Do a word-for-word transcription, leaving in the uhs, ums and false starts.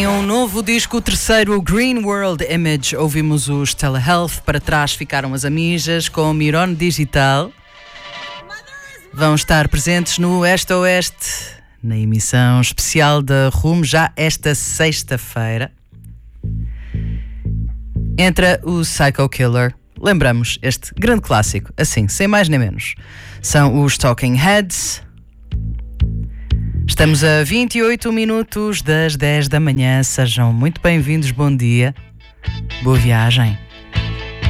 Um novo disco, o terceiro, Green World Image. Ouvimos os Telehealth, para trás ficaram as Amijas com Miron Digital. Vão estar presentes no Este Oeste, na emissão especial da Rumo, já esta sexta-feira. Entra o Psycho Killer. Lembramos este grande clássico, assim, sem mais nem menos. São os Talking Heads. Estamos a vinte e oito minutos das dez da manhã. Sejam muito bem-vindos, bom dia, boa viagem.